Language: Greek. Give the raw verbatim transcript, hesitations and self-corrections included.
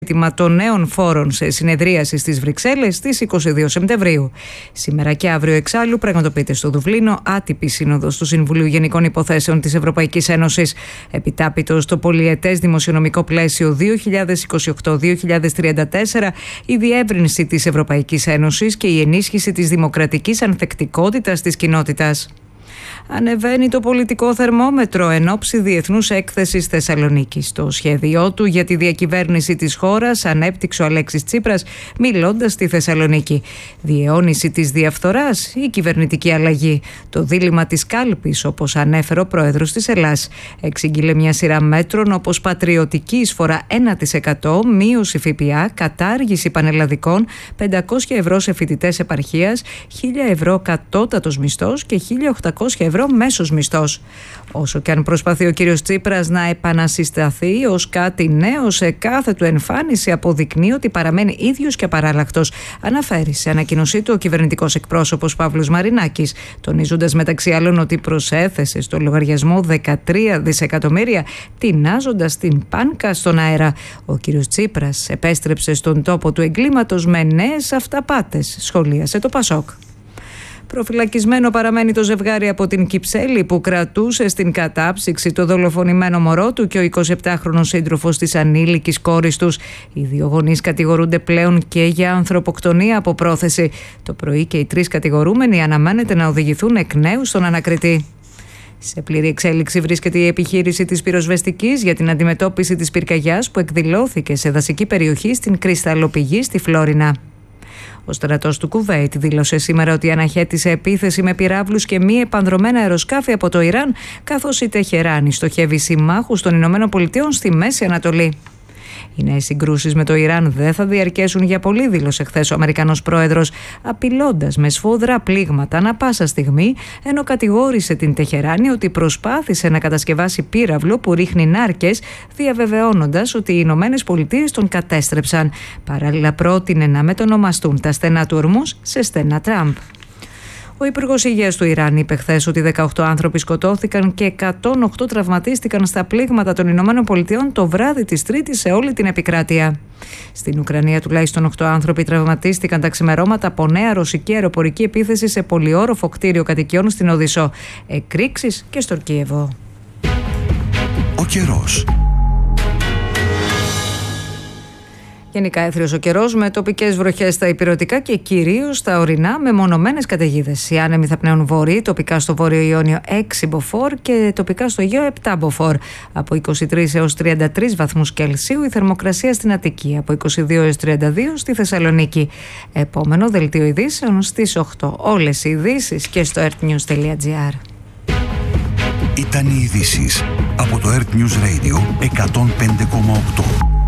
ζήτημα των νέων φόρων σε συνεδρίαση στις Βρυξέλλες στις είκοσι δύο Σεπτεμβρίου. Σήμερα και αύριο εξάλλου πραγματοποιείται στο Δουβλίνο άτυπη σύνοδος του Συμβουλίου Γενικών Υποθέσεων της Ευρωπαϊκής Ένωσης. Επιτάπητο στο πολυετές δημοσιονομικό πλαίσιο δύο χιλιάδες είκοσι οκτώ με δύο χιλιάδες τριάντα τέσσερα, η διεύρυνση της Ευρωπαϊκής Ένωσης και η ενίσχυση της δημοκρατικής ανθεκτικότητας της κοινότητας. Ανεβαίνει το πολιτικό θερμόμετρο εν ώψη Διεθνούς Έκθεσης Θεσσαλονίκης. Το σχέδιό του για τη διακυβέρνηση της χώρας ανέπτυξε ο Αλέξης Τσίπρας μιλώντας στη Θεσσαλονίκη. Διαιώνιση της διαφθοράς ή κυβερνητική αλλαγή. Το δίλημμα της κάλπης, όπως ανέφερε ο πρόεδρος της Ελλάς. Εξήγηλε μια σειρά μέτρων όπως πατριωτική εισφορά ένα τοις εκατό, μείωση ΦΠΑ, κατάργηση πανελλαδικών, πεντακόσια ευρώ σε φοιτητές επαρχίας, χίλια ευρώ κατώτατος μισθός και χίλια οκτακόσια ευρώ μέσος μισθός. Όσο και αν προσπαθεί ο κύριος Τσίπρας να επανασυσταθεί ως κάτι νέο σε κάθε του εμφάνιση, αποδεικνύει ότι παραμένει ίδιος και απαράλλακτος, αναφέρει σε ανακοίνωσή του ο κυβερνητικός εκπρόσωπος Παύλος Μαρινάκης, τονίζοντας μεταξύ άλλων ότι προσέθεσε στο λογαριασμό δεκατρία δισεκατομμύρια, τεινάζοντας την πάνκα στον αέρα. Ο κύριος Τσίπρας επέστρεψε στον τόπο του εγκλήματος με νέες αυταπάτες, σχολίασε το Πασόκ. Προφυλακισμένο παραμένει το ζευγάρι από την Κυψέλη που κρατούσε στην κατάψυξη το δολοφονημένο μωρό του και ο εικοσιεπτάχρονος σύντροφος της ανήλικης κόρης τους. Οι δύο γονείς κατηγορούνται πλέον και για ανθρωποκτονία από πρόθεση. Το πρωί και οι τρεις κατηγορούμενοι αναμένεται να οδηγηθούν εκ νέου στον ανακριτή. Σε πλήρη εξέλιξη βρίσκεται η επιχείρηση της πυροσβεστικής για την αντιμετώπιση της πυρκαγιάς που εκδηλώθηκε σε δασική περιοχή στην Κρυσταλλοπηγή στη Φλόρινα. Ο στρατός του Κουβέιτ δήλωσε σήμερα ότι αναχέτησε επίθεση με πυράβλους και μη επανδρομένα αεροσκάφη από το Ιράν, καθώς η Τεχεράνη στοχεύει συμμάχους των Ηνωμένων Πολιτειών στη Μέση Ανατολή. Οι νέες συγκρούσεις με το Ιράν δεν θα διαρκέσουν για πολύ, δήλωσε χθες ο Αμερικανός πρόεδρος, απειλώντας με σφόδρα πλήγματα ανά πάσα στιγμή, ενώ κατηγόρησε την Τεχεράνη ότι προσπάθησε να κατασκευάσει πύραυλο που ρίχνει νάρκες, διαβεβαιώνοντας ότι οι Ηνωμένες Πολιτείες τον κατέστρεψαν. Παράλληλα, πρότεινε να μετονομαστούν τα στενά του Ορμούζ σε στενά Τραμπ. Ο Υπουργός Υγείας του Ιράν είπε χθες ότι δεκαοκτώ άνθρωποι σκοτώθηκαν και εκατόν οκτώ τραυματίστηκαν στα πλήγματα των Ηνωμένων Πολιτειών το βράδυ της Τρίτης σε όλη την επικράτεια. Στην Ουκρανία τουλάχιστον οκτώ άνθρωποι τραυματίστηκαν τα ξημερώματα από νέα ρωσική αεροπορική επίθεση σε πολυόροφο κτίριο κατοικιών στην Οδυσσό. Εκρήξεις και στο Κίεβο. Ο καιρός. Γενικά έθριος ο καιρός με τοπικές βροχές στα ηπειρωτικά και κυρίως στα ορεινά με μονομένες καταιγίδες. Οι άνεμοι θα πνέουν βορρή, τοπικά στο Βόρειο Ιόνιο έξι μποφόρ και τοπικά στο Αιγαίο επτά μποφόρ. Από είκοσι τρεις έως τριάντα τρεις βαθμούς Κελσίου η θερμοκρασία στην Αττική, από είκοσι δύο έως τριάντα δύο στη Θεσσαλονίκη. Επόμενο δελτίο ειδήσεων στις οκτώ. Όλες οι ειδήσεις και στο ερτνιούς τελεία τζι άρ. Ήταν οι ειδήσεις από το Earth News Radio εκατόν πέντε κόμμα οκτώ.